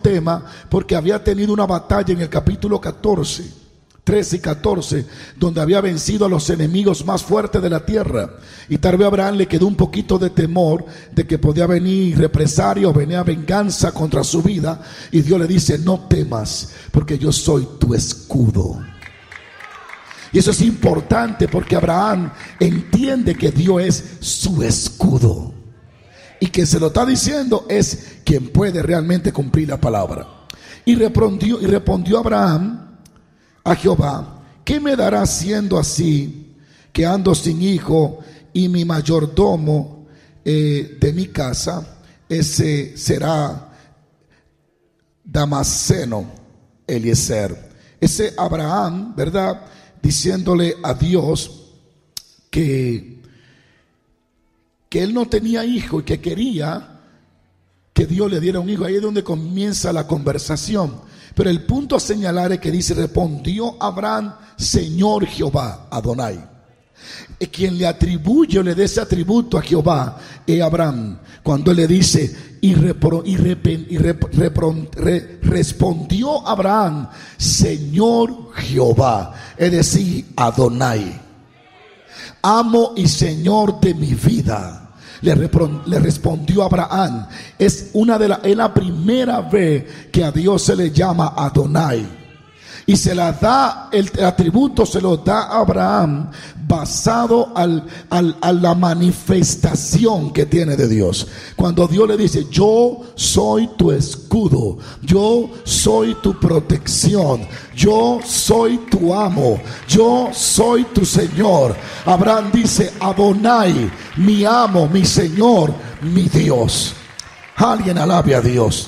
tema porque había tenido una batalla en el capítulo 13 y 14, donde había vencido a los enemigos más fuertes de la tierra. Y tal vez a Abraham le quedó un poquito de temor de que podía venir represalia o venía venganza contra su vida. Y Dios le dice: no temas, porque yo soy tu escudo. Y eso es importante porque Abraham entiende que Dios es su escudo. Y que se lo está diciendo es quien puede realmente cumplir la palabra. Y respondió Abraham a Jehová: ¿qué me dará siendo así, que ando sin hijo, y mi mayordomo de mi casa, ese será Damaseno Eliezer? Ese Abraham, ¿verdad?, diciéndole a Dios que él no tenía hijo y que quería que Dios le diera un hijo. Ahí es donde comienza la conversación. Pero el punto a señalar es que dice: respondió Abraham, Señor Jehová, Adonai. Quien le atribuye o le dé ese atributo a Jehová es Abraham. Cuando él le dice: respondió Abraham, Señor Jehová, es decir, Adonai, amo y Señor de mi vida. Le respondió Abraham. Es la primera vez que a Dios se le llama Adonai. Y se la da, el atributo se lo da a Abraham basado a la manifestación que tiene de Dios. Cuando Dios le dice: yo soy tu escudo, yo soy tu protección, yo soy tu amo, yo soy tu Señor. Abraham dice: Adonai, mi amo, mi Señor, mi Dios. Alguien alabe a Dios.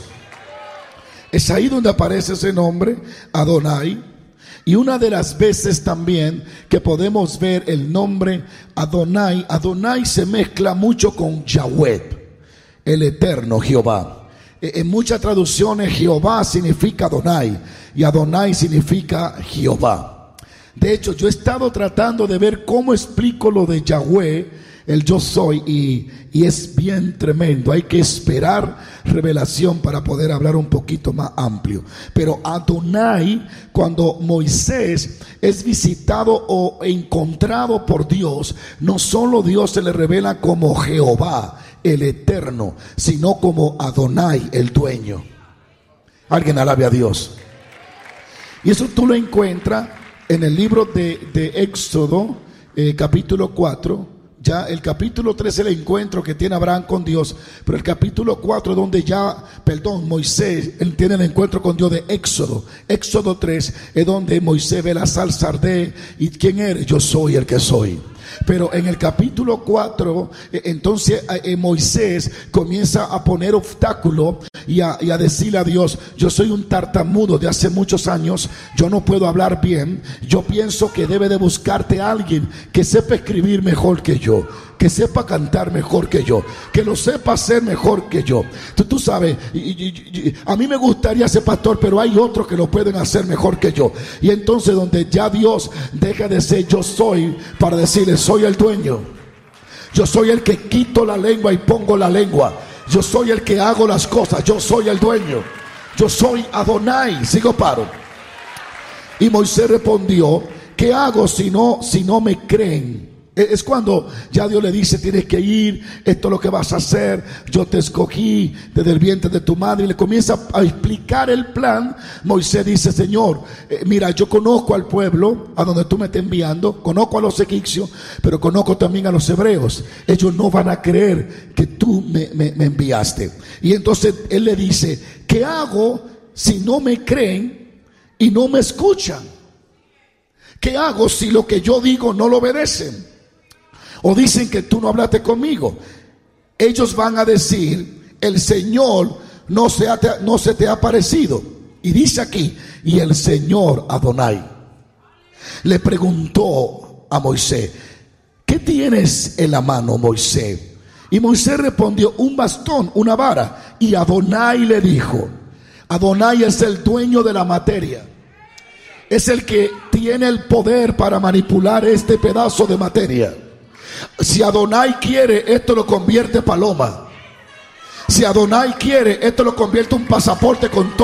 Es ahí donde aparece ese nombre, Adonai. Y una de las veces también que podemos ver el nombre Adonai, Adonai se mezcla mucho con Yahweh, el eterno Jehová. En muchas traducciones Jehová significa Adonai y Adonai significa Jehová. De hecho, yo he estado tratando de ver cómo explico lo de Yahweh, el yo soy, y es bien tremendo. Hay que esperar revelación para poder hablar un poquito más amplio. Pero Adonai, cuando Moisés es visitado o encontrado por Dios, no solo Dios se le revela como Jehová, el eterno, sino como Adonai, el dueño. Alguien alabe a Dios. Y eso tú lo encuentras en el libro de Éxodo, capítulo 4. Ya el capítulo 3 es el encuentro que tiene Abraham con Dios, pero el capítulo 4 es donde Moisés, él tiene el encuentro con Dios de Éxodo. Éxodo 3 es donde Moisés ve la salsa arder y ¿quién eres? Yo soy el que soy. Pero en el capítulo 4, entonces Moisés comienza a poner obstáculos y a decirle a Dios: yo soy un tartamudo de hace muchos años, yo no puedo hablar bien, yo pienso que debe de buscarte a alguien que sepa escribir mejor que yo, que sepa cantar mejor que yo, que lo sepa hacer mejor que yo. Tú sabes, a mí me gustaría ser pastor, pero hay otros que lo pueden hacer mejor que yo. Y entonces donde ya Dios deja de ser yo soy para decirle: soy el dueño, yo soy el que quito la lengua y pongo la lengua, yo soy el que hago las cosas, yo soy el dueño, yo soy Adonai. Sigo paro. Y Moisés respondió: ¿qué hago si no me creen? Es cuando ya Dios le dice: tienes que ir, esto es lo que vas a hacer, yo te escogí desde el vientre de tu madre. Y le comienza a explicar el plan. Moisés dice: Señor, mira, yo conozco al pueblo a donde tú me estás enviando, conozco a los egipcios, pero conozco también a los hebreos. Ellos no van a creer que tú me enviaste. Y entonces él le dice: ¿qué hago si no me creen y no me escuchan? ¿Qué hago si lo que yo digo no lo obedecen? O dicen que tú no hablaste conmigo. Ellos van a decir: el Señor no se te ha aparecido. Y dice aquí: y el Señor Adonai le preguntó a Moisés: ¿qué tienes en la mano, Moisés? Y Moisés respondió: un bastón, una vara. Y Adonai le dijo: Adonai es el dueño de la materia, es el que tiene el poder para manipular este pedazo de materia. Si Adonai quiere, esto lo convierte en paloma. Si Adonai quiere, esto lo convierte en un pasaporte con todo.